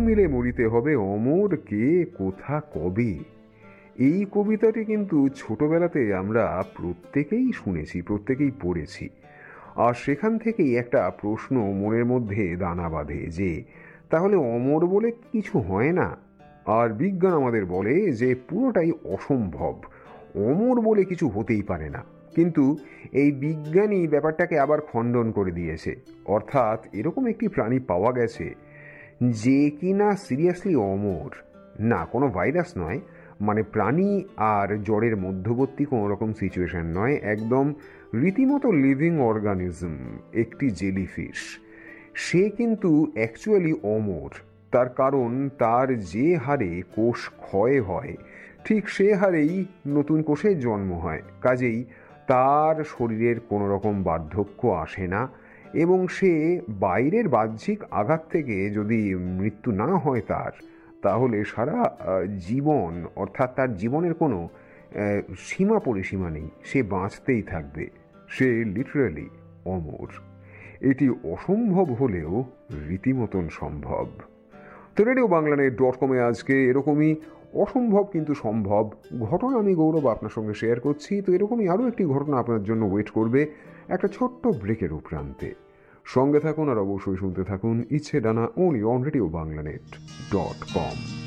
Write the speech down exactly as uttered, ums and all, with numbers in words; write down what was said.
মিলে মরিতে হবে অমর কে কোথা কবে। এই কবিতাটি কিন্তু ছোটবেলাতে আমরা প্রত্যেকেই শুনেছি, প্রত্যেকেই পড়েছি। আর সেখান থেকেই একটা প্রশ্ন মনের মধ্যে দানা বাঁধে যে তাহলে অমর বলে কিছু হয় না? আর বিজ্ঞান আমাদের বলে যে পুরোটাই অসম্ভব, অমর বলে কিছু হতেই পারে না। কিন্তু এই বিজ্ঞানী ব্যাপারটাকে আবার খণ্ডন করে দিয়েছে। অর্থাৎ এরকম একটি প্রাণী পাওয়া গেছে যে কিনা সিরিয়াসলি অমর। না, কোনো ভাইরাস নয়, মানে প্রাণী আর জ্বরের মধ্যবর্তী কোনো রকম সিচুয়েশন নয়, একদম রীতিমতো লিভিং অর্গানিজম, একটি জেলিফিশ। সে কিন্তু অ্যাকচুয়ালি অমর। তার কারণ তার যে হারে কোষ ক্ষয় হয় ঠিক সে হারেই নতুন কোষের জন্ম হয়। কাজেই তার শরীরের কোনো রকম বার্ধক্য আসে না, এবং সে বাইরের বাহ্যিক আঘাত থেকে যদি মৃত্যু না হয় তার, তাহলে সারা জীবন, অর্থাৎ তার জীবনের কোনো সীমা পরিসীমা নেই, সে বাঁচতেই থাকবে। সে লিটারালি অমর। এটি অসম্ভব হলেও রীতিমতন সম্ভব। তো রেডিও বাংলানেট ডট কমে আজকে এরকমই অসম্ভব কিন্তু সম্ভব ঘটনা আমি গৌরব আপনার সঙ্গে শেয়ার করছি। তো এরকমই আরও একটি ঘটনা আপনার জন্য ওয়েট করবে একটা ছোট্ট ব্রেকের প্রান্তে। সঙ্গে থাকুন আর অবশ্যই শুনতে থাকুন ইচ্ছে ডানা, only on radio বাংলানেট dot com.